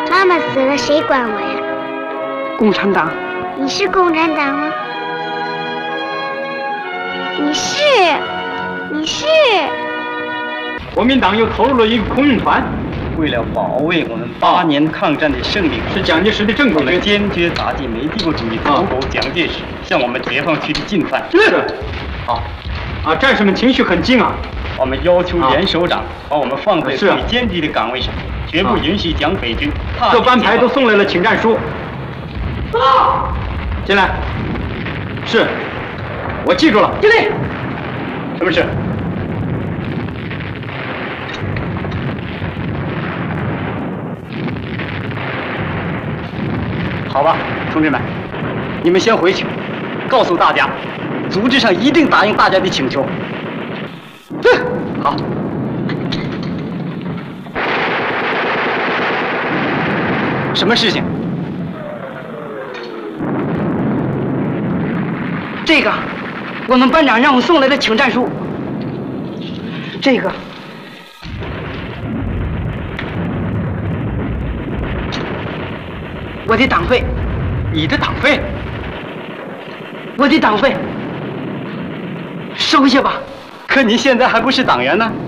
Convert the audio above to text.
妈妈死了，谁管我呀？ 共产党。 你是共产党吗？你是。 国民党又投入了一个空运团， 为了保卫我们8年抗战的胜利， 是蒋介石的正统人， 坚决打击美帝国主义头头蒋介石向我们解放区的进犯。 是。好。战士们情绪很激昂。 我们要求袁首长把我们放在最艰巨的岗位上，绝不允许蒋匪军。 各班排都送来了请战书。进来。是。我记住了。 敬礼。 什么事？ 好吧，同志们，你们先回去，告诉大家，组织上一定答应大家的请求。好。什么事情？ 这个，我们班长让我送来的请战书。这个，我的党费。 你的党费？ 我的党费，收下吧。 可你现在还不是党员呢。